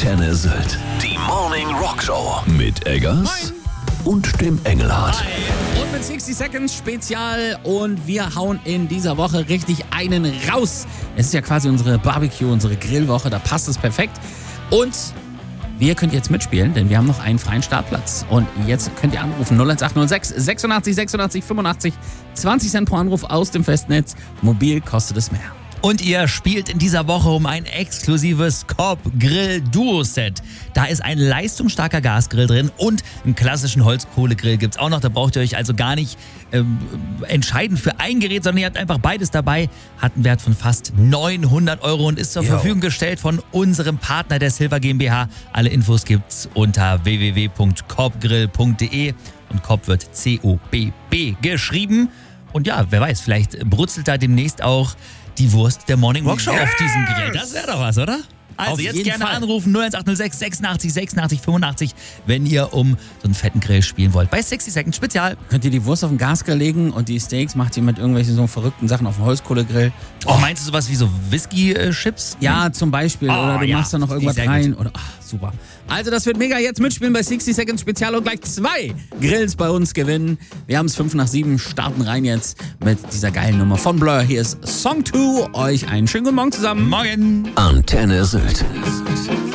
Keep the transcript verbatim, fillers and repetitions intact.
Antenne Sylt. Die Morning Rock Show mit Eggers und dem Engelhardt. Hi. Und mit sixty Seconds Spezial und wir hauen in dieser Woche richtig einen raus. Es ist ja quasi unsere Barbecue, unsere Grillwoche, da passt es perfekt. Und wir könnt jetzt mitspielen, denn wir haben noch einen freien Startplatz. Und jetzt könnt ihr anrufen null eins acht null sechs sechsundachtzig sechsundachtzig fünfundachtzig. zwanzig Cent pro Anruf aus dem Festnetz. Mobil kostet es mehr. Und ihr spielt in dieser Woche um ein exklusives Cobb Grill Duo Set. Da ist ein leistungsstarker Gasgrill drin und einen klassischen Holzkohlegrill gibt's auch noch. Da braucht ihr euch also gar nicht ähm, entscheiden für ein Gerät, sondern ihr habt einfach beides dabei. Hat einen Wert von fast neunhundert Euro und ist zur Yo. Verfügung gestellt von unserem Partner der Silver GmbH. Alle Infos gibt's unter w w w punkt cobbgrill punkt d e und Cobb wird C O B B geschrieben. Und ja, wer weiß, vielleicht brutzelt da demnächst auch die Wurst der Morning Rock Show Yes. auf diesem Grill. Das wäre doch was, oder? Also Auf jetzt jeden gerne Fall. anrufen null eins acht null sechs sechsundachtzig sechsundachtzig fünfundachtzig, wenn ihr um so einen fetten Grill spielen wollt. Bei sixty Seconds Spezial. Könnt ihr die Wurst auf den Gasgrill legen und die Steaks macht ihr mit irgendwelchen so verrückten Sachen auf dem Holzkohlegrill. Oh, meinst du sowas wie so Whisky-Chips? Ja, zum Beispiel. Oh, Oder du ja. machst da noch Die irgendwas sehr gut. rein. Oder, ach, super. Also das wird mega. Jetzt mitspielen bei sixty Seconds Spezial und gleich zwei Grills bei uns gewinnen. Wir haben es fünf nach sieben, starten rein jetzt mit dieser geilen Nummer von Blur. Hier ist Song zwei. Euch einen schönen guten Morgen zusammen. Morgen. Antenne Sylt.